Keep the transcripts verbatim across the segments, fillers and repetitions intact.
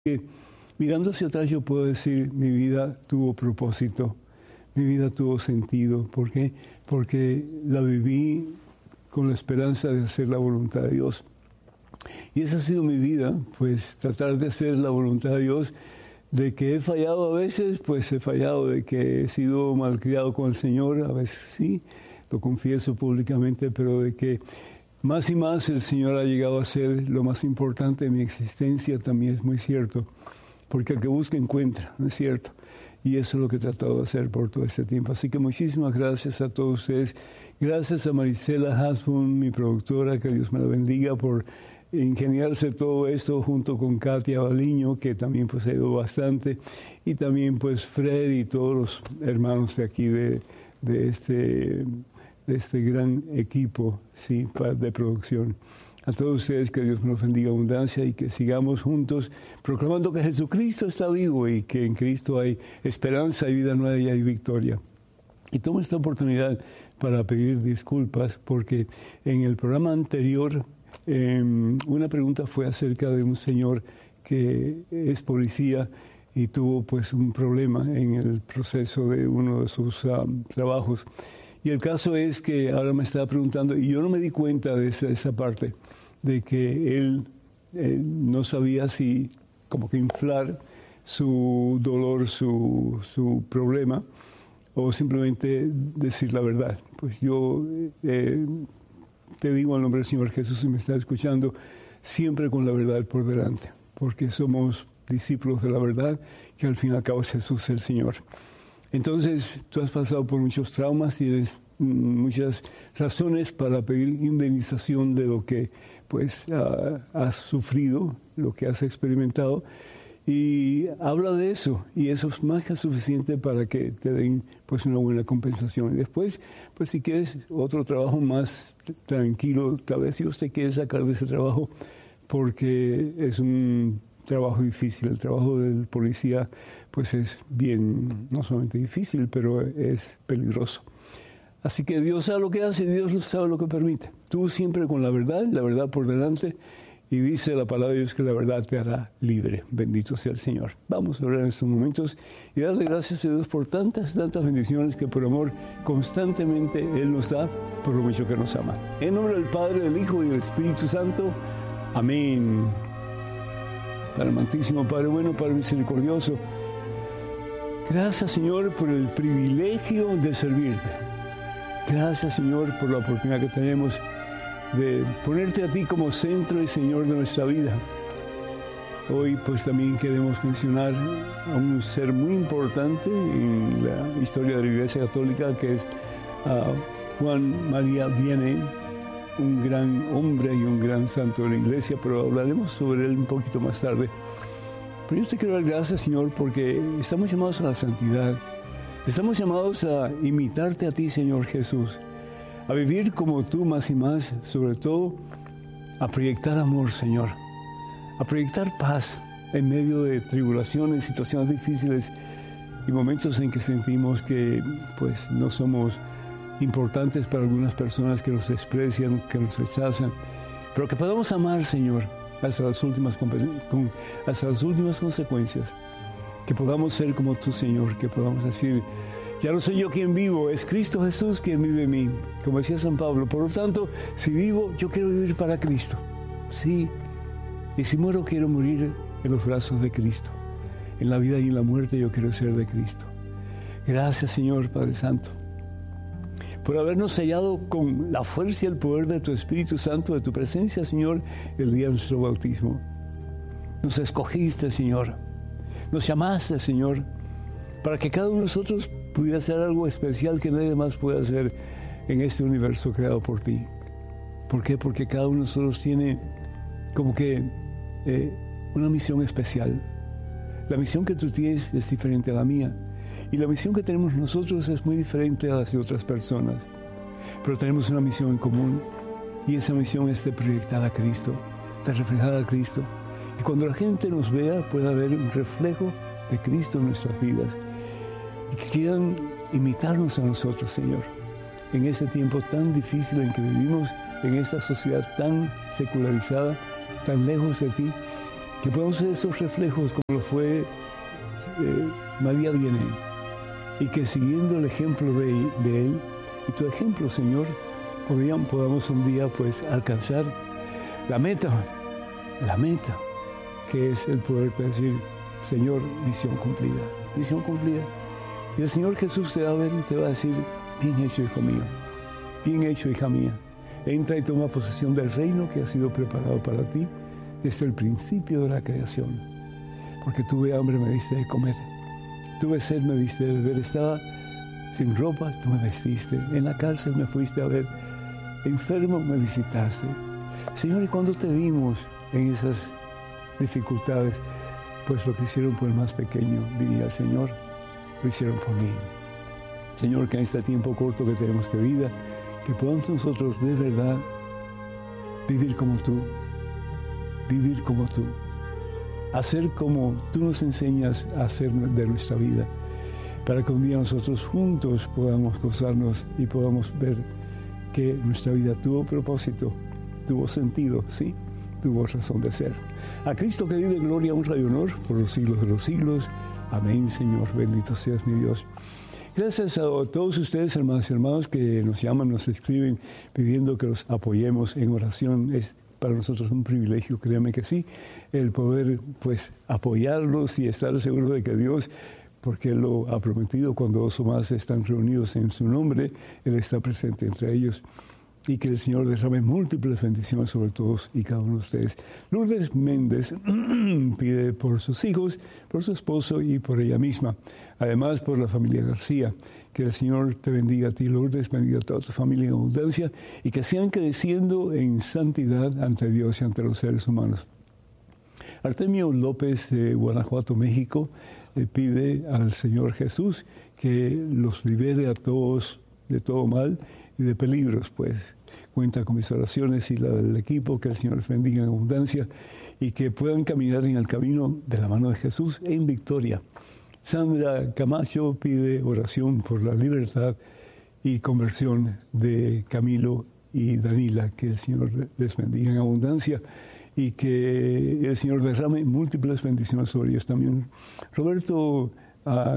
que mirando hacia atrás yo puedo decir, mi vida tuvo propósito, mi vida tuvo sentido. ¿Por qué? Porque la viví con la esperanza de hacer la voluntad de Dios. Y esa ha sido mi vida, pues tratar de hacer la voluntad de Dios. De que he fallado a veces, pues he fallado. De que he sido malcriado con el Señor, a veces sí, lo confieso públicamente, pero de que más y más el Señor ha llegado a ser lo más importante de mi existencia, también es muy cierto. Porque el que busca encuentra, ¿no es cierto? Y eso es lo que he tratado de hacer por todo este tiempo. Así que muchísimas gracias a todos ustedes. Gracias a Marisela Hasbun, mi productora, que Dios me la bendiga por ingeniarse todo esto junto con Katia Baliño, que también pues ha ido bastante, y también pues Fred y todos los hermanos de aquí de, de, este, de este gran equipo, ¿sí?, de producción. A todos ustedes que Dios nos bendiga abundancia y que sigamos juntos proclamando que Jesucristo está vivo y que en Cristo hay esperanza y vida nueva y hay victoria. Y tomo esta oportunidad para pedir disculpas porque en el programa anterior eh, una pregunta fue acerca de un señor que es policía y tuvo pues un problema en el proceso de uno de sus um, trabajos. Y el caso es que ahora me estaba preguntando, y yo no me di cuenta de esa, esa parte, de que él eh, no sabía si como que inflar su dolor, su, su problema, o simplemente decir la verdad. Pues yo eh, te digo en nombre del Señor Jesús, si me estás escuchando, siempre con la verdad por delante, porque somos discípulos de la verdad, que al fin y al cabo es Jesús el Señor. Entonces, tú has pasado por muchos traumas, tienes muchas razones para pedir indemnización de lo que pues uh, has sufrido, lo que has experimentado, y habla de eso, y eso es más que suficiente para que te den pues una buena compensación. Y después, pues si quieres otro trabajo más tranquilo, tal vez si usted quiere sacar de ese trabajo, porque es un trabajo difícil, el trabajo del policía pues es bien, no solamente difícil, pero es peligroso. Así que Dios sabe lo que hace y Dios sabe lo que permite. Tú siempre con la verdad, la verdad por delante, y dice la palabra de Dios que la verdad te hará libre. Bendito sea el Señor. Vamos a orar en estos momentos y darle gracias a Dios por tantas, tantas bendiciones que por amor constantemente Él nos da, por lo mucho que nos ama. En nombre del Padre, del Hijo y del Espíritu Santo. Amén. Padre amantísimo, Padre bueno, Padre misericordioso, gracias, Señor, por el privilegio de servirte. Gracias, Señor, por la oportunidad que tenemos de ponerte a ti como centro y Señor de nuestra vida. Hoy, pues, también queremos mencionar a un ser muy importante en la historia de la Iglesia Católica, que es uh, Juan María Vianney, un gran hombre y un gran santo de la Iglesia, pero hablaremos sobre él un poquito más tarde. Pero yo te quiero dar gracias, Señor, porque estamos llamados a la santidad. Estamos llamados a imitarte a ti, Señor Jesús, a vivir como tú más y más, sobre todo a proyectar amor, Señor, a proyectar paz en medio de tribulaciones, situaciones difíciles y momentos en que sentimos que pues no somos importantes para algunas personas que nos desprecian, que nos rechazan, pero que podamos amar, Señor, hasta las últimas, hasta las últimas consecuencias. Que podamos ser como tú, Señor, que podamos decir, ya no soy yo quien vivo, es Cristo Jesús quien vive en mí, como decía San Pablo. Por lo tanto, si vivo, yo quiero vivir para Cristo, sí, y si muero, quiero morir en los brazos de Cristo. En la vida y en la muerte yo quiero ser de Cristo. Gracias, Señor Padre Santo, por habernos sellado con la fuerza y el poder de tu Espíritu Santo, de tu presencia, Señor, el día de nuestro bautismo. Nos escogiste, Señor. Nos llamaste, Señor, para que cada uno de nosotros pudiera hacer algo especial que nadie más puede hacer en este universo creado por ti. ¿Por qué? Porque cada uno de nosotros tiene como que eh, una misión especial. La misión que tú tienes es diferente a la mía. Y la misión que tenemos nosotros es muy diferente a las de otras personas. Pero tenemos una misión en común. Y esa misión es de proyectar a Cristo, de reflejar a Cristo. Y cuando la gente nos vea, pueda ver un reflejo de Cristo en nuestras vidas. Y que quieran imitarnos a nosotros, Señor, en este tiempo tan difícil en que vivimos, en esta sociedad tan secularizada, tan lejos de ti. que podamos ser esos reflejos como lo fue eh, María Vianney, y que siguiendo el ejemplo de, de él y tu ejemplo, Señor, podíamos, podamos un día pues alcanzar la meta, la meta, que es el poder decir, Señor, misión cumplida, misión cumplida. Y el Señor Jesús te va a ver y te va a decir, bien hecho, hijo mío, bien hecho, hija mía. Entra y toma posesión del reino que ha sido preparado para ti desde el principio de la creación. Porque tuve hambre, me diste de comer. Tuve sed, me diste de beber. Estaba sin ropa, tú me vestiste. En la cárcel me fuiste a ver. Enfermo, me visitaste. Señor, ¿y cuando te vimos en esas dificultades? Pues lo que hicieron por el más pequeño, diría el Señor, lo hicieron por mí. Señor, que en este tiempo corto que tenemos de vida, que podamos nosotros de verdad vivir como tú, vivir como tú, hacer como tú nos enseñas a hacer de nuestra vida, para que un día nosotros juntos podamos gozarnos y podamos ver que nuestra vida tuvo propósito, tuvo sentido, ¿sí? Tuvo razón de ser. A Cristo que vive gloria, honra y honor por los siglos de los siglos. Amén, Señor. Bendito seas mi Dios. Gracias a todos ustedes, hermanos y hermanos, que nos llaman, nos escriben, pidiendo que los apoyemos en oración. Es para nosotros un privilegio, créanme que sí, el poder pues apoyarlos y estar seguro de que Dios, porque Él lo ha prometido, cuando dos o más están reunidos en su nombre, Él está presente entre ellos. Y que el Señor derrame múltiples bendiciones sobre todos y cada uno de ustedes. Lourdes Méndez pide por sus hijos, por su esposo y por ella misma. Además, por la familia García. Que el Señor te bendiga a ti, Lourdes, bendiga a toda tu familia en abundancia y que sigan creciendo en santidad ante Dios y ante los seres humanos. Artemio López de Guanajuato, México, le pide al Señor Jesús que los libere a todos de todo mal y de peligros, pues cuenta con mis oraciones y la del equipo, que el Señor les bendiga en abundancia y que puedan caminar en el camino de la mano de Jesús en victoria. Sandra Camacho pide oración por la libertad y conversión de Camilo y Danila, que el Señor les bendiga en abundancia y que el Señor derrame múltiples bendiciones sobre ellos también. Roberto uh,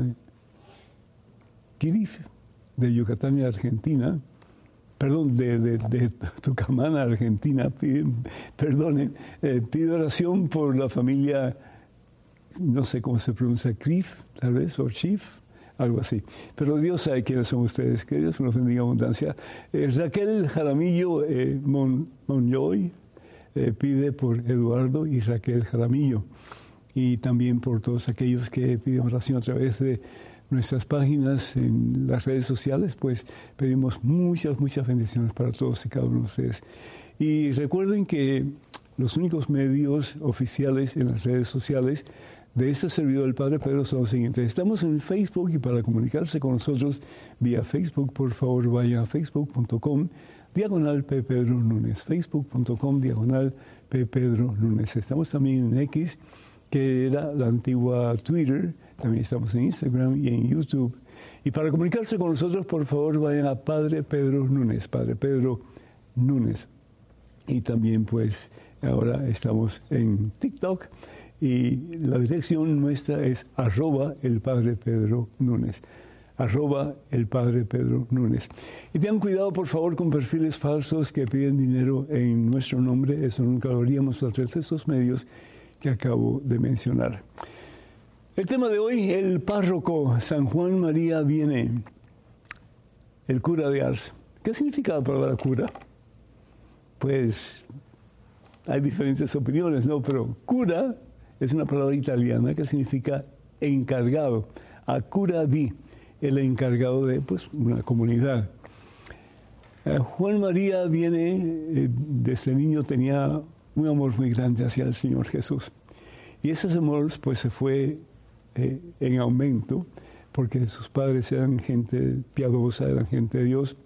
Kirif, de Yucatán, Argentina, perdón, de, de, de Tucumán, Argentina, pide, perdonen, eh, pide oración por la familia, no sé cómo se pronuncia, Crif, tal vez, o Chif, algo así. Pero Dios sabe quiénes son ustedes, que Dios nos bendiga en abundancia. Eh, Raquel Jaramillo eh, Mon, Monjoy eh, pide por Eduardo y Raquel Jaramillo, y también por todos aquellos que piden oración a través de nuestras páginas en las redes sociales, pues pedimos muchas, muchas bendiciones para todos y cada uno de ustedes. Y recuerden que los únicos medios oficiales en las redes sociales de este servidor del Padre Pedro son los siguientes. Estamos en Facebook y para comunicarse con nosotros vía Facebook, por favor vaya a facebook punto com diagonal P. Pedro Núñez. facebook punto com diagonal P. Pedro Núñez. Estamos también en X, que era la antigua Twitter. También estamos en Instagram y en YouTube. Y para comunicarse con nosotros, por favor, vayan a Padre Pedro Núñez, Padre Pedro Núñez. Y también, pues, ahora estamos en TikTok y la dirección nuestra es arroba el Padre Pedro Núñez. Arroba el Padre Pedro Núñez. Y tengan cuidado, por favor, con perfiles falsos que piden dinero en nuestro nombre. Eso nunca lo haríamos a través de estos medios que acabo de mencionar. El tema de hoy, el párroco San Juan María Vianney, el cura de Ars. ¿Qué significa la palabra cura? Pues hay diferentes opiniones, ¿no? Pero cura es una palabra italiana que significa encargado. A cura di, el encargado de pues, una comunidad. Eh, Juan María Vianney, eh, desde niño tenía un amor muy grande hacia el Señor Jesús. Y ese amor pues se fue eh, en aumento, porque sus padres eran gente piadosa, eran gente de Dios.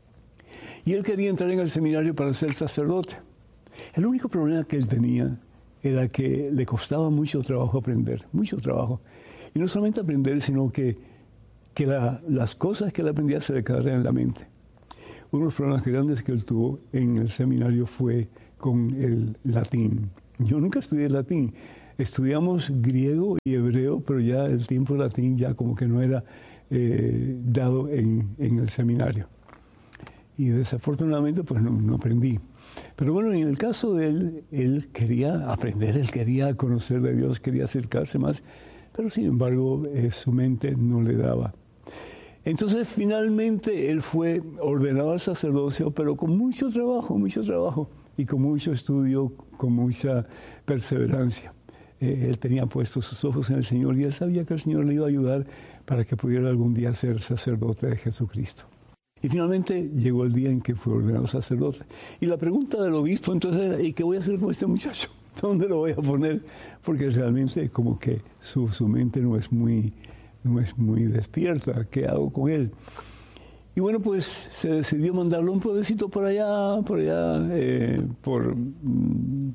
Y él quería entrar en el seminario para ser sacerdote. El único problema que él tenía era que le costaba mucho trabajo aprender, mucho trabajo. Y no solamente aprender, sino que, que la, las cosas que él aprendía se le quedaran en la mente. Uno de los problemas grandes que él tuvo en el seminario fue con el latín. Yo nunca estudié latín. estudiamos griego y hebreo, pero ya el tiempo latín ya como que no era eh, dado en, en el seminario. Y desafortunadamente pues no, no aprendí. Pero bueno, en el caso de él, él quería aprender, él quería conocer de Dios, quería acercarse más, pero sin embargo eh, su mente no le daba. Entonces finalmente él fue ordenado al sacerdocio, pero con mucho trabajo, mucho trabajo, y con mucho estudio, con mucha perseverancia. Eh, él tenía puestos sus ojos en el Señor y él sabía que el Señor le iba a ayudar para que pudiera algún día ser sacerdote de Jesucristo. Y finalmente llegó el día en que fue ordenado sacerdote. Y la pregunta del obispo entonces era, ¿y qué voy a hacer con este muchacho? ¿Dónde lo voy a poner? Porque realmente como que su, su mente no es muy, no es muy despierta. ¿Qué hago con él? Y bueno, pues se decidió mandarlo un pueblecito por allá, por allá, eh, por mm,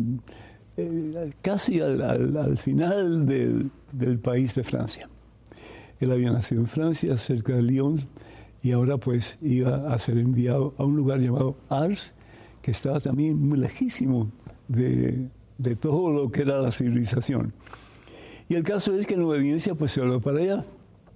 eh, casi al, al, al final del, del país de Francia. Él había nacido en Francia, cerca de Lyon, y ahora pues iba a ser enviado a un lugar llamado Ars, que estaba también muy lejísimo de, de todo lo que era la civilización. Y el caso es que en obediencia pues se habló para allá.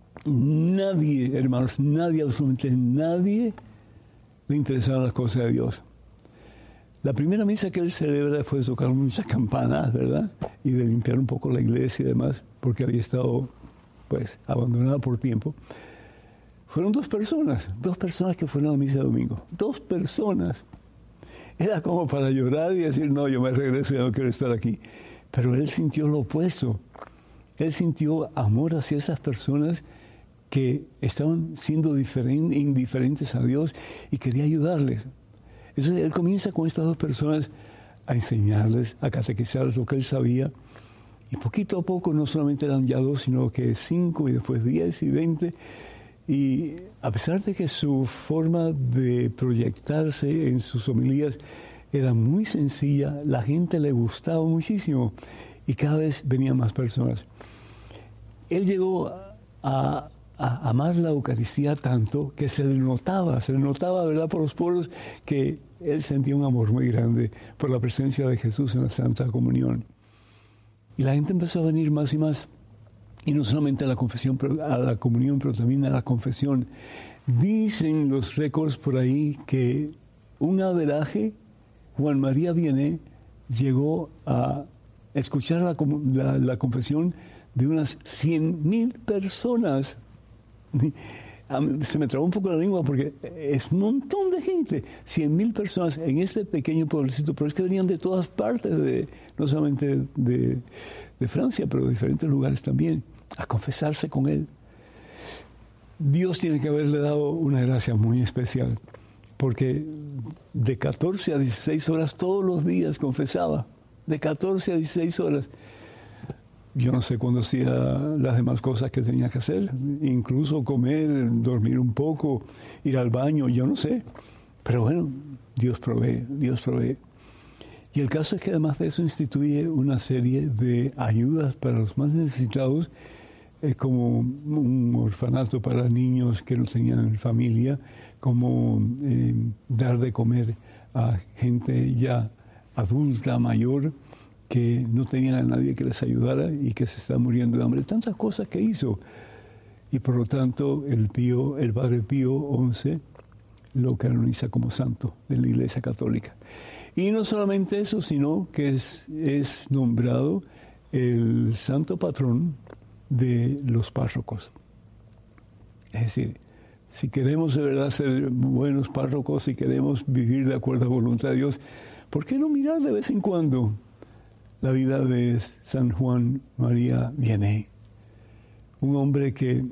Nadie, hermanos, nadie, absolutamente nadie le interesaban las cosas de Dios. La primera misa que él celebra después de tocar muchas campanas, ¿verdad? Y de limpiar un poco la iglesia y demás, porque había estado pues abandonada por tiempo. Fueron dos personas, dos personas que fueron a la misa de domingo. Dos personas. Era como para llorar y decir, no, yo me regreso, ya no quiero estar aquí. Pero él sintió lo opuesto. Él sintió amor hacia esas personas que estaban siendo diferen, indiferentes a Dios y quería ayudarles. Entonces él comienza con estas dos personas a enseñarles, a catequizarles lo que él sabía. Y poquito a poco no solamente eran ya dos, sino que cinco y después diez y veinte. Y a pesar de que su forma de proyectarse en sus homilías era muy sencilla, la gente le gustaba muchísimo y cada vez venían más personas. Él llegó a, a amar la Eucaristía tanto que se le notaba, se le notaba, ¿verdad?, por los poros, que él sentía un amor muy grande por la presencia de Jesús en la Santa Comunión. Y la gente empezó a venir más y más. Y no solamente a la confesión, a la comunión, pero también a la confesión. Dicen los récords por ahí que un averaje, Juan María Vianney llegó a escuchar la, la, la confesión de unas cien mil personas. Se me trabó un poco la lengua porque es un montón de gente, cien mil personas en este pequeño pueblecito, pero es que venían de todas partes, de, no solamente de, de Francia, pero de diferentes lugares también, a confesarse con él. Dios tiene que haberle dado una gracia muy especial, porque de catorce a dieciséis horas todos los días confesaba, de catorce a dieciséis horas. Yo no sé cuándo hacía las demás cosas que tenía que hacer, incluso comer, dormir un poco, ir al baño, yo no sé. Pero bueno, Dios provee, Dios provee. Y el caso es que además de eso instituye una serie de ayudas para los más necesitados, eh, como un orfanato para niños que no tenían familia, como eh, dar de comer a gente ya adulta, mayor, que no tenían a nadie que les ayudara y que se está muriendo de hambre. Tantas cosas que hizo. Y por lo tanto, el Pío, el Padre Pío once lo canoniza como santo de la Iglesia Católica. Y no solamente eso, sino que es, es nombrado el santo patrón de los párrocos. Es decir, si queremos de verdad ser buenos párrocos, si queremos vivir de acuerdo a la voluntad de Dios, ¿por qué no mirar de vez en cuando la vida de San Juan María Vianney? Un hombre que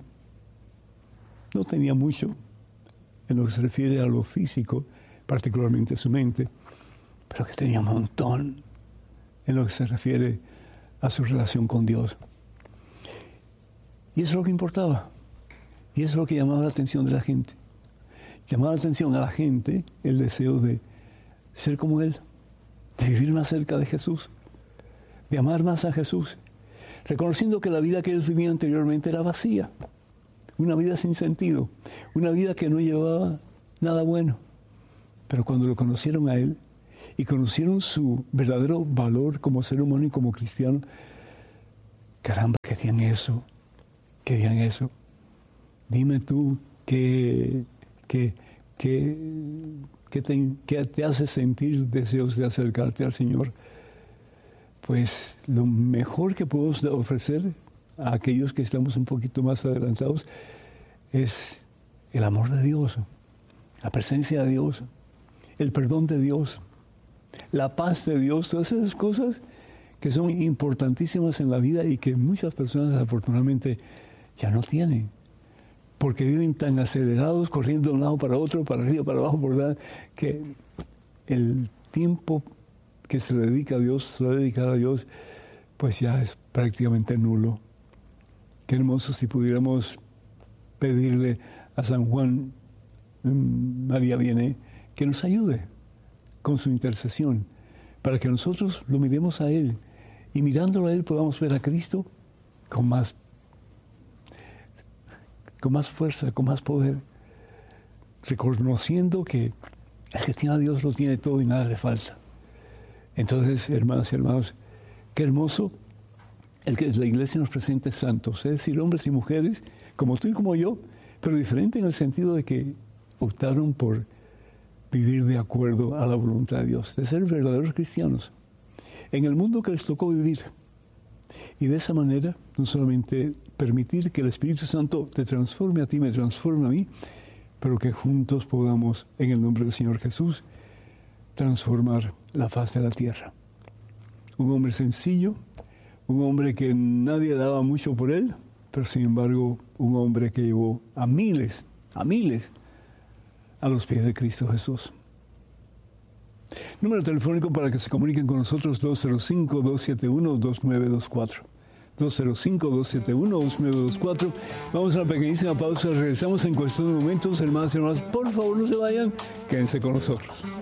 no tenía mucho en lo que se refiere a lo físico, particularmente su mente, pero que tenía un montón en lo que se refiere a su relación con Dios. Y eso es lo que importaba. Y eso es lo que llamaba la atención de la gente. Llamaba la atención a la gente el deseo de ser como Él, de vivir más cerca de Jesús, de amar más a Jesús, reconociendo que la vida que ellos vivían anteriormente era vacía, una vida sin sentido, una vida que no llevaba nada bueno. Pero cuando lo conocieron a Él y conocieron su verdadero valor como ser humano y como cristiano, caramba, querían eso, querían eso. Dime tú qué, qué, qué, qué, te, qué te hace sentir deseos de acercarte al Señor. Pues lo mejor que podemos ofrecer a aquellos que estamos un poquito más adelantados es el amor de Dios, la presencia de Dios, el perdón de Dios, la paz de Dios, todas esas cosas que son importantísimas en la vida y que muchas personas afortunadamente ya no tienen, porque viven tan acelerados, corriendo de un lado para otro, para arriba, para abajo, por la, que el tiempo que se le dedica a Dios, se le dedica a Dios, pues ya es prácticamente nulo. Qué hermoso si pudiéramos pedirle a San Juan, María viene, que nos ayude con su intercesión, para que nosotros lo miremos a Él, y mirándolo a Él podamos ver a Cristo con más, con más fuerza, con más poder, reconociendo que el que tiene a Dios lo tiene todo y nada le falta. Entonces, hermanas y hermanos, qué hermoso el que la iglesia nos presente santos, es decir, hombres y mujeres, como tú y como yo, pero diferente en el sentido de que optaron por vivir de acuerdo a la voluntad de Dios, de ser verdaderos cristianos, en el mundo que les tocó vivir. Y de esa manera, no solamente permitir que el Espíritu Santo te transforme a ti, me transforme a mí, pero que juntos podamos, en el nombre del Señor Jesús, transformar la faz de la tierra. Un hombre sencillo, un hombre que nadie daba mucho por él, pero sin embargo, un hombre que llevó a miles, a miles, a los pies de Cristo Jesús. Número telefónico para que se comuniquen con nosotros, dos cero cinco, dos siete uno, dos nueve dos cuatro. dos cero cinco, dos siete uno, dos nueve dos cuatro. Vamos a una pequeñísima pausa, regresamos en cuestión de momentos. Hermanas y hermanos, por favor no se vayan, quédense con nosotros.